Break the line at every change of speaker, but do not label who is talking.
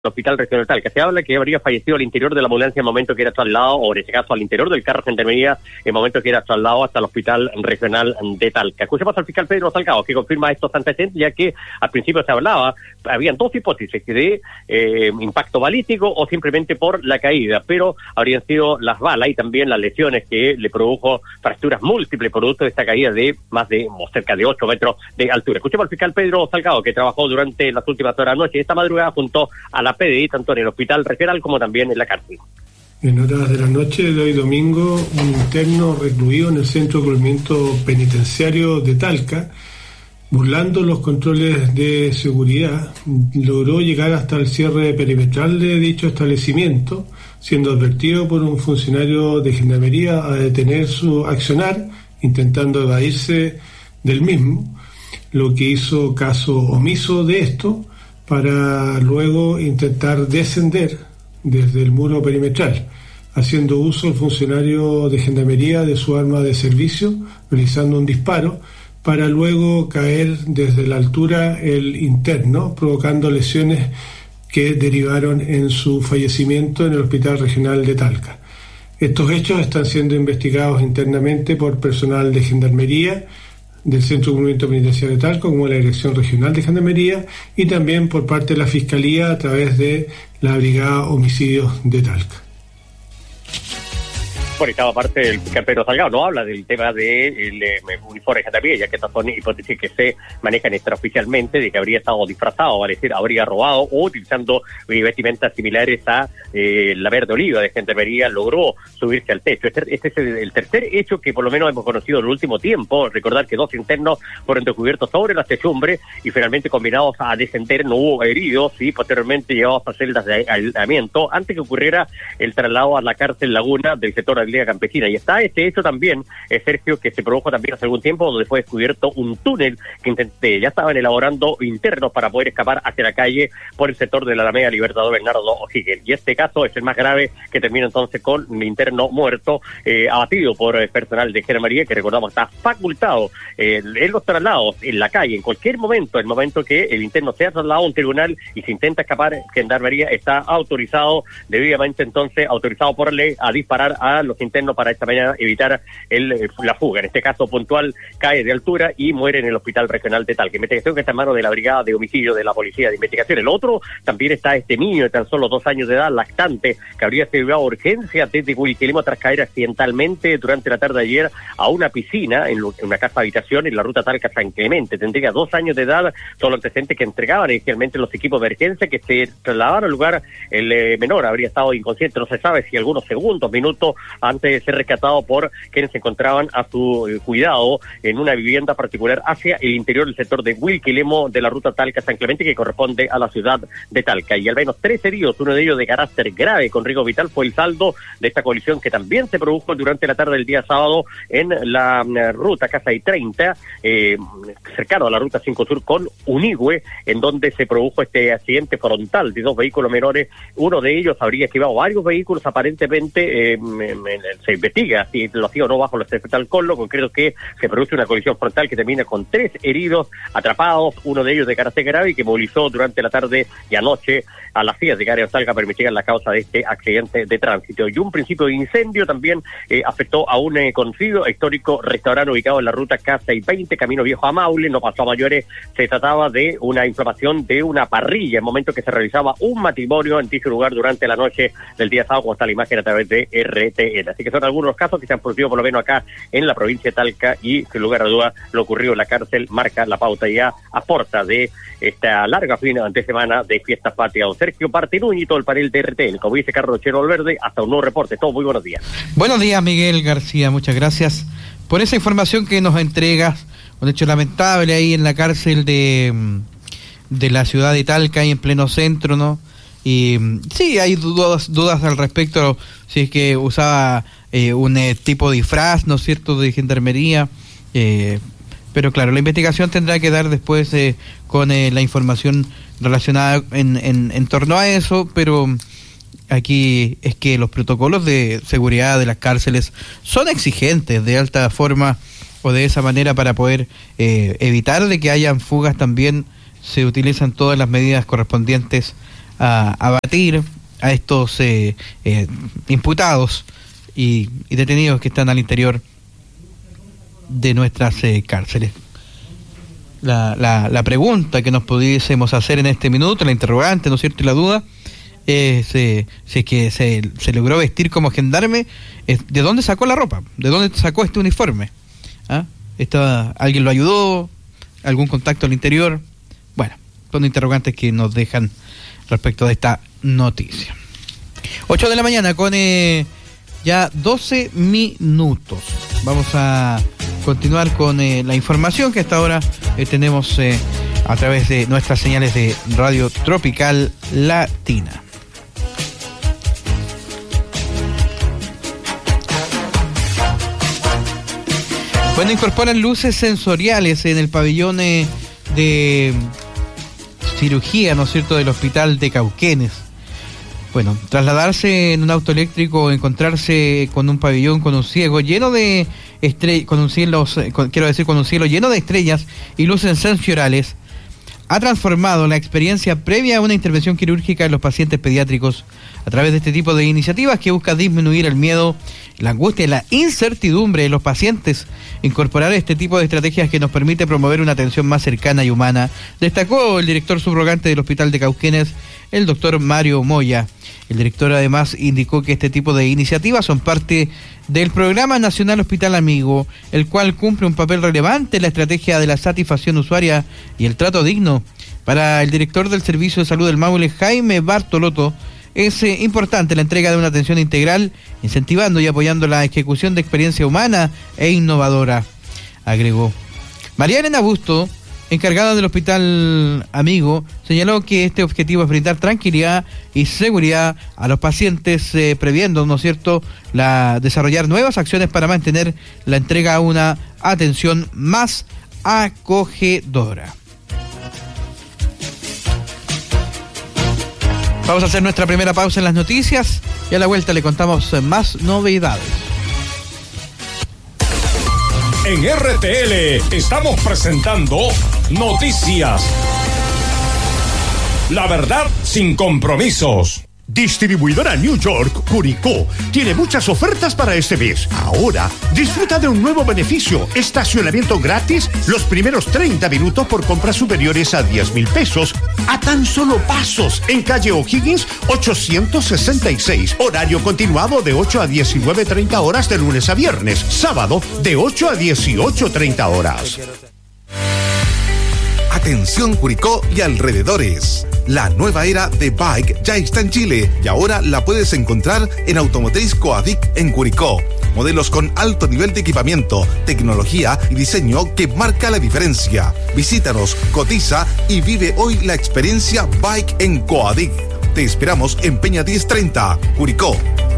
Hospital Regional Talca. Se habla que habría fallecido al interior de la ambulancia en el momento que era trasladado, o en este caso al interior del carro de Gendarmería, en el momento que era trasladado hasta el Hospital Regional de Talca. Escuchemos al fiscal Pedro Salgado, que confirma estos antecedentes, ya que al principio se hablaba, habían dos hipótesis de impacto balístico o simplemente por la caída, pero habrían sido las balas y también las lesiones que le produjo fracturas múltiples producto de esta caída de más de, o cerca de 8 metros de altura. Escuchemos al fiscal Pedro Salgado, que trabajó durante las últimas horas de la noche y esta madrugada junto a la PDI, tanto en el Hospital Regional como también en la cárcel.
En horas de la noche de hoy domingo, un interno recluido en el Centro de Cumplimiento Penitenciario de Talca, burlando los controles de seguridad, logró llegar hasta el cierre perimetral de dicho establecimiento, siendo advertido por un funcionario de Gendarmería a detener su accionar, intentando evadirse del mismo, lo que hizo caso omiso de esto, para luego intentar descender desde el muro perimetral, haciendo uso el funcionario de Gendarmería de su arma de servicio, realizando un disparo, para luego caer desde la altura el interno, provocando lesiones que derivaron en su fallecimiento en el Hospital Regional de Talca. Estos hechos están siendo investigados internamente por personal de Gendarmería, del Centro de Cumplimiento Penitenciario de Talca, como la Dirección Regional de Gendarmería, y también por parte de la Fiscalía a través de la Brigada Homicidios de Talca.
Por esta parte, el fiscal Pedro Salgado no habla del tema del uniforme de Gendarmería, ya que estas son hipótesis que se manejan extraoficialmente, de que habría estado disfrazado, es decir, habría robado o utilizando vestimentas similares a la verde oliva de Gendarmería, logró subirse al techo. Este es el tercer hecho que por lo menos hemos conocido en el último tiempo. Recordar que 2 internos fueron descubiertos sobre las techumbres y finalmente combinados a descender, no hubo heridos y posteriormente llevados a celdas de aislamiento antes que ocurriera el traslado a la cárcel Laguna del sector de Campesina. Y está este hecho también, Sergio, que se produjo también hace algún tiempo, donde fue descubierto un túnel que ya estaban elaborando internos para poder escapar hacia la calle por el sector de la Alameda Libertador Bernardo O'Higgins. Y este caso es el más grave, que termina entonces con un interno muerto, abatido por personal de Gendarmería, que recordamos está facultado en los traslados en la calle, en cualquier momento, el momento que el interno sea trasladado a un tribunal y se intenta escapar, Gendarmería está autorizado, debidamente entonces autorizado por ley a disparar a los internos para esta mañana evitar la fuga. En este caso puntual cae de altura y muere en el Hospital Regional de Talca. Investigación que está en manos de la Brigada de Homicidio de la Policía de Investigación. El otro también está este niño de tan solo 2 años de edad, lactante, que habría sido llevado a urgencia desde Huilquilemo tras caer accidentalmente durante la tarde de ayer a una piscina en una casa habitación en la ruta Talca-San Clemente. Tendría 2 años de edad, solo antecedentes que entregaban inicialmente los equipos de emergencia que se trasladaban al lugar. El menor habría estado inconsciente, no se sabe si algunos segundos, minutos antes de ser rescatado por quienes se encontraban a su cuidado en una vivienda particular hacia el interior del sector de Huilquilemo de la ruta Talca-San Clemente, que corresponde a la ciudad de Talca. Y al menos 3 heridos, uno de ellos de carácter grave con riesgo vital, fue el saldo de esta colisión que también se produjo durante la tarde del día sábado en la ruta Casay 30, cercano a la ruta 5 Sur con Unigüe, en donde se produjo este accidente frontal de 2 vehículos menores. Uno de ellos habría esquivado varios vehículos, aparentemente se investiga si lo hacía o no bajo los efectos del alcohol. Lo concreto es que se produce una colisión frontal que termina con 3 heridos atrapados, uno de ellos de carácter grave y que movilizó durante la tarde y anoche a las vías de Área Talca para investigar la causa de este accidente de tránsito. Y un principio de incendio también afectó a un conocido histórico restaurante ubicado en la ruta Casay 20, Camino Viejo a Maule. No pasó a mayores, se trataba de una inflamación de una parrilla en momento que se realizaba un matrimonio en dicho lugar durante la noche del día sábado, como está la imagen a través de RTN. Así que son algunos casos que se han producido por lo menos acá en la provincia de Talca y sin lugar a duda lo ocurrido en la cárcel marca la pauta ya a porta de esta larga fin de semana de fiestas patrias. Don Sergio Partinúñez y todo el panel de RTN, como dice Carlos Chero Valverde, hasta un nuevo reporte. Todos muy buenos días.
Buenos días, Miguel García, muchas gracias por esa información que nos entregas. Un hecho lamentable ahí en la cárcel de la ciudad de Talca, ahí en pleno centro, ¿no? Y sí, hay dudas al respecto, si es que usaba un tipo de disfraz, ¿no es cierto?, de Gendarmería, pero claro, la investigación tendrá que dar después con la información relacionada en torno a eso, pero aquí es que los protocolos de seguridad de las cárceles son exigentes de alta forma o de esa manera para poder evitar de que hayan fugas. También se utilizan todas las medidas correspondientes a abatir a estos imputados y detenidos que están al interior de nuestras cárceles. La pregunta que nos pudiésemos hacer en este minuto, la interrogante, ¿no es cierto?, y la duda, es si es que se logró vestir como gendarme, ¿de dónde sacó la ropa? ¿De dónde sacó este uniforme? ¿Ah? ¿Alguien lo ayudó? ¿Algún contacto al interior? Bueno, son interrogantes que nos dejan respecto de esta noticia. 8 de la mañana con ya 12 minutos. Vamos a continuar con la información que hasta ahora tenemos a través de nuestras señales de Radio Tropical Latina. Bueno, incorporan luces sensoriales en el pabellón de cirugía, ¿no es cierto?, del Hospital de Cauquenes. Bueno, trasladarse en un auto eléctrico o encontrarse con un pabellón con un cielo lleno de con un cielo lleno de estrellas y luces sensoriales ha transformado la experiencia previa a una intervención quirúrgica en los pacientes pediátricos a través de este tipo de iniciativas que busca disminuir el miedo, la angustia y la incertidumbre de los pacientes. Incorporar este tipo de estrategias que nos permite promover una atención más cercana y humana, destacó el director subrogante del Hospital de Cauquenes, el doctor Mario Moya. El director además indicó que este tipo de iniciativas son parte del Programa Nacional Hospital Amigo, el cual cumple un papel relevante en la estrategia de la satisfacción usuaria y el trato digno. Para el director del Servicio de Salud del Maule, Jaime Bartolotto, es importante la entrega de una atención integral, incentivando y apoyando la ejecución de experiencia humana e innovadora, agregó. María Elena Busto, encargada del Hospital Amigo, señaló que este objetivo es brindar tranquilidad y seguridad a los pacientes, previendo, ¿no es cierto?, desarrollar nuevas acciones para mantener la entrega a una atención más acogedora. Vamos a hacer nuestra primera pausa en las noticias y a la vuelta le contamos más novedades.
En RTL estamos presentando Noticias. La verdad sin compromisos.
Distribuidora New York, Curicó, tiene muchas ofertas para este mes. Ahora, disfruta de un nuevo beneficio: estacionamiento gratis los primeros 30 minutos por compras superiores a 10,000 pesos, a tan solo pasos, en calle O'Higgins 866. Horario continuado de 8 a 19:30 horas de lunes a viernes. Sábado de 8 a 18:30 horas.
Atención Curicó y alrededores. La nueva era de Bike ya está en Chile y ahora la puedes encontrar en Automotriz Coadic en Curicó. Modelos con alto nivel de equipamiento, tecnología y diseño que marca la diferencia. Visítanos, cotiza y vive hoy la experiencia Bike en Coadic. Te esperamos en Peña 1030, Curicó.